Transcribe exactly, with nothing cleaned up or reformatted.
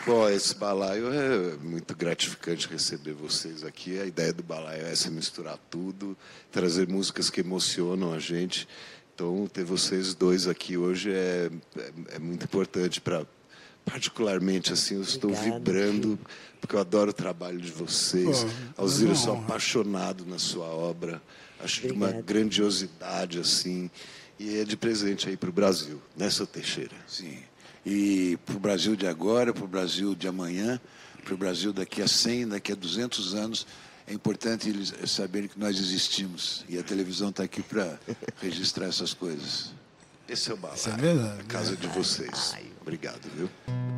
Bom, esse balaio é muito gratificante receber vocês aqui. A ideia do balaio é essa, misturar tudo, trazer músicas que emocionam a gente. Então, ter vocês dois aqui hoje é, é, é muito importante para... Particularmente, assim, eu estou Obrigado, vibrando, filho. porque eu adoro o trabalho de vocês. Pô, Alzira, eu é uma sou honra. apaixonado na sua obra. Acho de uma Obrigada. grandiosidade, assim. E é de presente aí para o Brasil, né, seu Teixeira? Sim. E para o Brasil de agora, para o Brasil de amanhã, para o Brasil daqui a cem, daqui a duzentos anos, é importante eles saberem que nós existimos. E a televisão está aqui para registrar essas coisas. Esse é o balaio, Isso é verdade, a casa de vocês. Obrigado, viu?